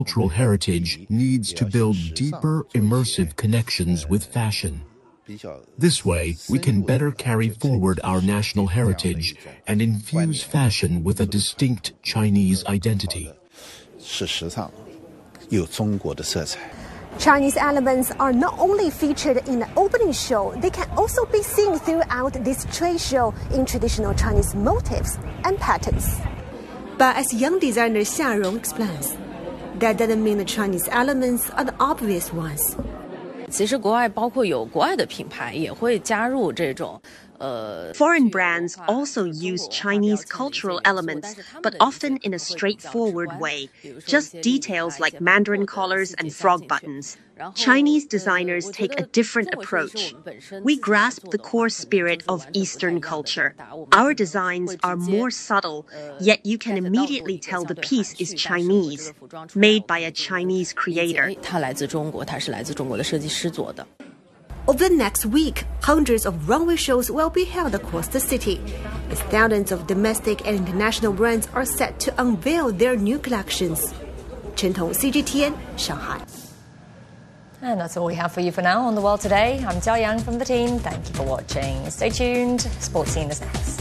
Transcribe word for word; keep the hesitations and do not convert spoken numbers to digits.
Cultural heritage needs to build deeper, immersive connections with fashion. This way, we can better carry forward our national heritage and infuse fashion with a distinct Chinese identity. Chinese elements are not only featured in the opening show, they can also be seen throughout this trade show in traditional Chinese motifs and patterns. But as young designer Xia Rong explains, that doesn't mean the Chinese elements are the obvious ones. 其实国外包括有国外的品牌也会加入这种 Foreign brands also use Chinese cultural elements, but often in a straightforward way, just details like mandarin collars and frog buttons. Chinese designers take a different approach. We grasp the core spirit of Eastern culture. Our designs are more subtle, yet you can immediately tell the piece is Chinese, made by a Chinese creator. 它来自中国，它是来自中国的设计师做的。 Over the next week, hundreds of runway shows will be held across the city, as thousands of domestic and international brands are set to unveil their new collections. Chen Tong, C G T N, Shanghai. And that's all we have for you for now on The World Today. I'm Jiao Yang from the team. Thank you for watching. Stay tuned. Sports Scene is next.